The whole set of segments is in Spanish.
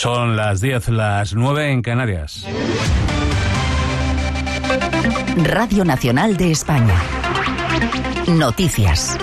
Son las 10, las 9 en Canarias. Radio Nacional de España. Noticias.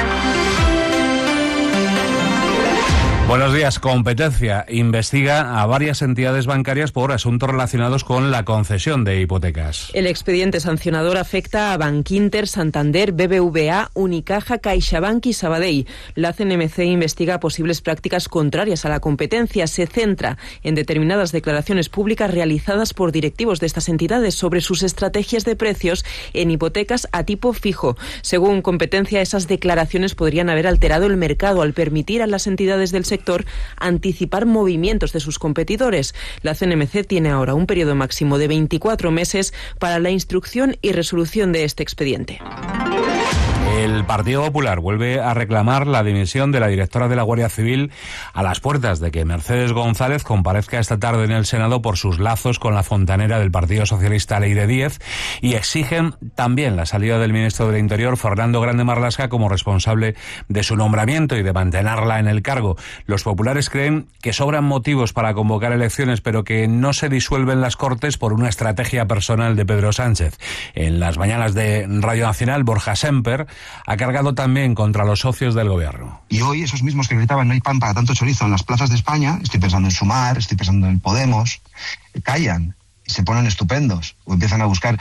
Buenos días. Competencia investiga a varias entidades bancarias por asuntos relacionados con la concesión de hipotecas. El expediente sancionador afecta a Bankinter, Santander, BBVA, Unicaja, CaixaBank y Sabadell. La CNMC investiga posibles prácticas contrarias a la competencia. Se centra en determinadas declaraciones públicas realizadas por directivos de estas entidades sobre sus estrategias de precios en hipotecas a tipo fijo. Según competencia, esas declaraciones podrían haber alterado el mercado al permitir a las entidades del sector anticipar movimientos de sus competidores. La CNMC tiene ahora un periodo máximo de 24 meses para la instrucción y resolución de este expediente. El Partido Popular vuelve a reclamar la dimisión de la directora de la Guardia Civil a las puertas de que Mercedes González comparezca esta tarde en el Senado por sus lazos con la fontanera del Partido Socialista Leire Díez, y exigen también la salida del ministro del Interior, Fernando Grande Marlaska, como responsable de su nombramiento y de mantenerla en el cargo. Los populares creen que sobran motivos para convocar elecciones, pero que no se disuelven las Cortes por una estrategia personal de Pedro Sánchez. En las mañanas de Radio Nacional, Borja Semper ha cargado también contra los socios del gobierno. Y hoy esos mismos que gritaban no hay pan para tanto chorizo en las plazas de España, estoy pensando en Sumar, estoy pensando en Podemos, callan y se ponen estupendos o empiezan a buscar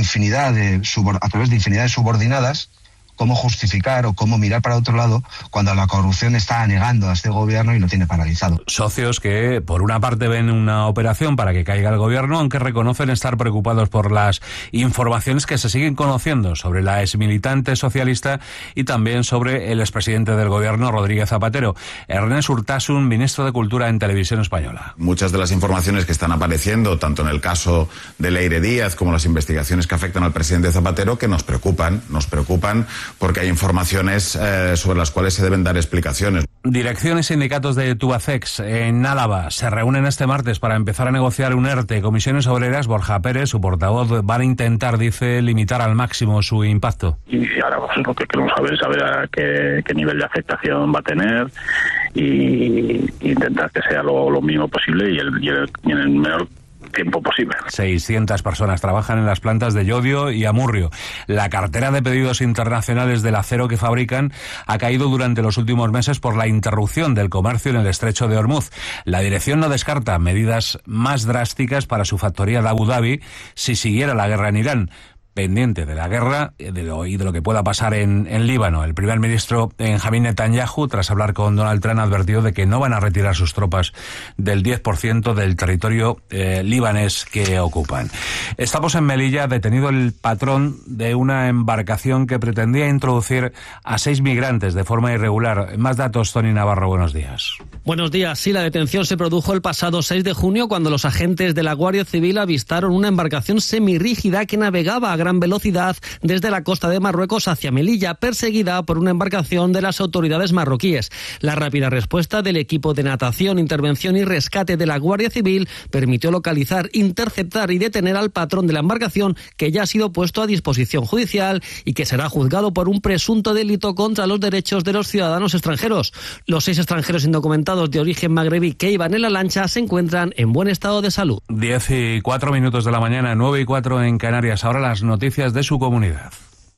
a través de infinidad de subordinadas cómo justificar o cómo mirar para otro lado cuando la corrupción está anegando a este gobierno y lo tiene paralizado. Socios que, por una parte, ven una operación para que caiga el gobierno, aunque reconocen estar preocupados por las informaciones que se siguen conociendo sobre la exmilitante socialista y también sobre el expresidente del gobierno, Rodríguez Zapatero. Ernest Urtasun, ministro de Cultura en Televisión Española. Muchas de las informaciones que están apareciendo, tanto en el caso de Leire Díez como las investigaciones que afectan al presidente Zapatero, que nos preocupan porque hay informaciones sobre las cuales se deben dar explicaciones. Dirección y sindicatos de Tubacex en Álava se reúnen este martes para empezar a negociar un ERTE. Comisiones Obreras, Borja Pérez, su portavoz, van a intentar, dice, limitar al máximo su impacto. Y ahora pues, lo que queremos saber a qué nivel de afectación va a tener y intentar que sea lo mínimo posible y en el menor tiempo posible. 600 personas trabajan en las plantas de Llodio y Amurrio. La cartera de pedidos internacionales del acero que fabrican ha caído durante los últimos meses por la interrupción del comercio en el estrecho de Hormuz. La dirección no descarta medidas más drásticas para su factoría de Abu Dhabi si siguiera la guerra en Irán. Pendiente de la guerra y de lo que pueda pasar en Líbano. El primer ministro Benjamin Netanyahu, tras hablar con Donald Trump, advirtió de que no van a retirar sus tropas del 10% del territorio libanés que ocupan. Estamos en Melilla, detenido el patrón de una embarcación que pretendía introducir a 6 migrantes de forma irregular. Más datos, Tony Navarro, buenos días. Buenos días. Sí, la detención se produjo el pasado 6 de junio cuando los agentes de la Guardia Civil avistaron una embarcación semirrígida que navegaba a gran velocidad desde la costa de Marruecos hacia Melilla, perseguida por una embarcación de las autoridades marroquíes. La rápida respuesta del equipo de natación, intervención y rescate de la Guardia Civil permitió localizar, interceptar y detener al patrón de la embarcación, que ya ha sido puesto a disposición judicial y que será juzgado por un presunto delito contra los derechos de los ciudadanos extranjeros. Los 6 extranjeros indocumentados de origen magrebí que iban en la lancha se encuentran en buen estado de salud. 10:04 de la mañana, 9:04 en Canarias. Ahora las noticias de su comunidad.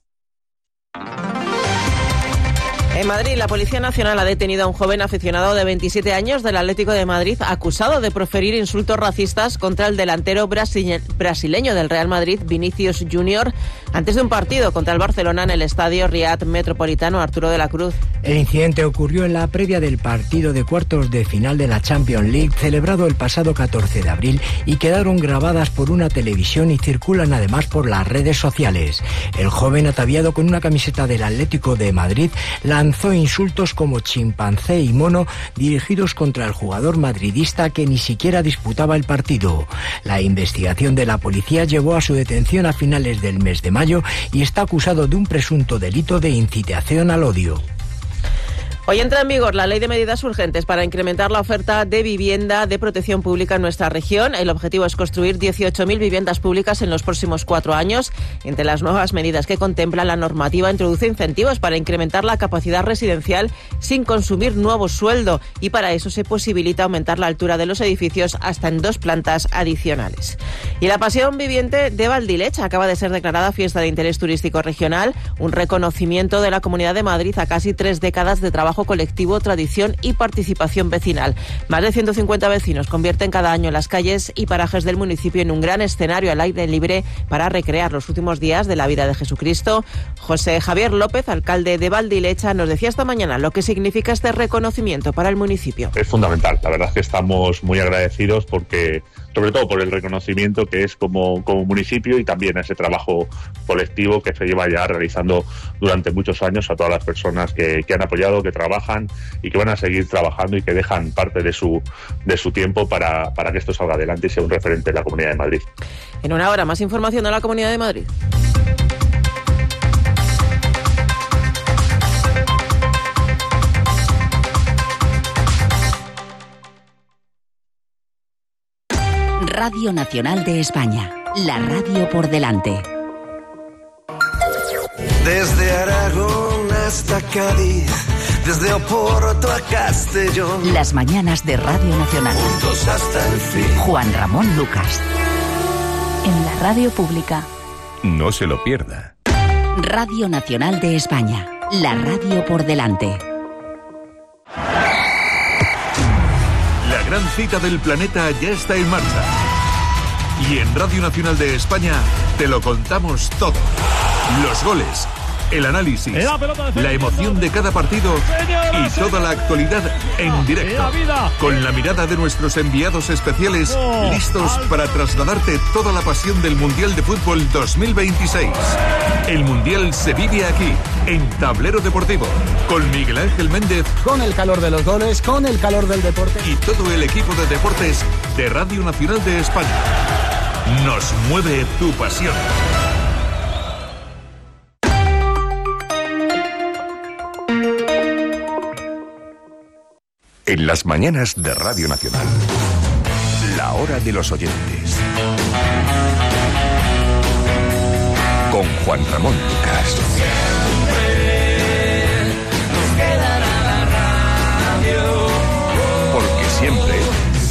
En Madrid, la Policía Nacional ha detenido a un joven aficionado de 27 años del Atlético de Madrid acusado de proferir insultos racistas contra el delantero brasileño del Real Madrid, Vinícius Junior, antes de un partido contra el Barcelona en el estadio Riad Metropolitano Arturo de la Cruz. El incidente ocurrió en la previa del partido de cuartos de final de la Champions League celebrado el pasado 14 de abril y quedaron grabadas por una televisión y circulan además por las redes sociales. El joven, ataviado con una camiseta del Atlético de Madrid, lanzó insultos como chimpancé y mono dirigidos contra el jugador madridista que ni siquiera disputaba el partido. La investigación de la policía llevó a su detención a finales del mes de mayo y está acusado de un presunto delito de incitación al odio. Hoy entra en vigor la Ley de Medidas Urgentes para incrementar la oferta de vivienda de protección pública en nuestra región. El objetivo es construir 18.000 viviendas públicas en los próximos 4 años. Entre las nuevas medidas que contempla la normativa introduce incentivos para incrementar la capacidad residencial sin consumir nuevo sueldo, y para eso se posibilita aumentar la altura de los edificios hasta en 2 plantas adicionales. Y la Pasión Viviente de Valdilecha acaba de ser declarada Fiesta de Interés Turístico Regional, un reconocimiento de la Comunidad de Madrid a casi 3 décadas de trabajo colectivo, tradición y participación vecinal. Más de 150 vecinos convierten cada año las calles y parajes del municipio en un gran escenario al aire libre para recrear los últimos días de la vida de Jesucristo. José Javier López, alcalde de Valdilecha, nos decía esta mañana lo que significa este reconocimiento para el municipio. Es fundamental, la verdad es que estamos muy agradecidos porque, sobre todo por el reconocimiento que es como municipio, y también ese trabajo colectivo que se lleva ya realizando durante muchos años a todas las personas que han apoyado, que trabajan y que van a seguir trabajando y que dejan parte de su tiempo para que esto salga adelante y sea un referente en la Comunidad de Madrid. En una hora, más información de la Comunidad de Madrid. Radio Nacional de España, la radio por delante. Desde Aragón hasta Cádiz, desde Oporto a Castellón. Las mañanas de Radio Nacional. Juntos hasta el fin. Juan Ramón Lucas. En la radio pública. No se lo pierda. Radio Nacional de España, la radio por delante. La gran cita del planeta ya está en marcha. Y en Radio Nacional de España te lo contamos todo. Los goles, el análisis, la emoción de cada partido y toda la actualidad en directo. Con la mirada de nuestros enviados especiales, listos para trasladarte toda la pasión del Mundial de Fútbol 2026. El Mundial se vive aquí, en Tablero Deportivo, con Miguel Ángel Méndez. Con el calor de los goles, con el calor del deporte. Y todo el equipo de deportes de Radio Nacional de España. Nos mueve tu pasión. En las mañanas de Radio Nacional, la hora de los oyentes. Con Juan Ramón Lucas.